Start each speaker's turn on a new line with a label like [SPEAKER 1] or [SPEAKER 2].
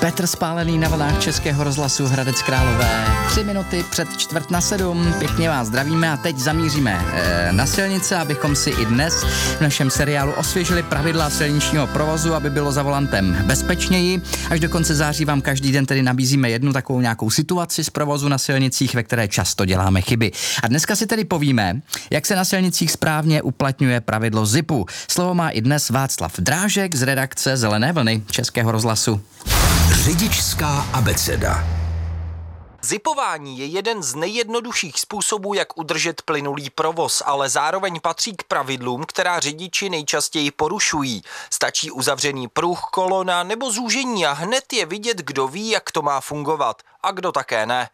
[SPEAKER 1] Petr Spálený na vlnách Českého rozhlasu Hradec Králové. 3 minuty před 6:45. Pěkně vás zdravíme a teď zamíříme na silnice, abychom si i dnes v našem seriálu osvěžili pravidla silničního provozu, aby bylo za volantem bezpečněji. Až do konce září vám každý den tedy nabízíme jednu takovou nějakou situaci z provozu na silnicích, ve které často děláme chyby. A dneska si tedy povíme, jak se na silnicích správně uplatňuje pravidlo zipu. Slovo má i dnes Václav Drážek z redakce Zelené vlny Českého rozhlasu.
[SPEAKER 2] Řidičská abeceda.
[SPEAKER 3] Zipování je jeden z nejjednodušších způsobů, jak udržet plynulý provoz, ale zároveň patří k pravidlům, která řidiči nejčastěji porušují. Stačí uzavřený pruh, kolona nebo zúžení a hned je vidět, kdo ví, jak to má fungovat a kdo také ne.